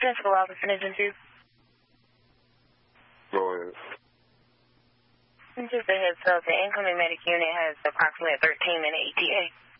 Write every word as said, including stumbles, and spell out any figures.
Principal office in two. Go ahead. Just a heads up, the incoming medic unit has approximately a thirteen minute E T A.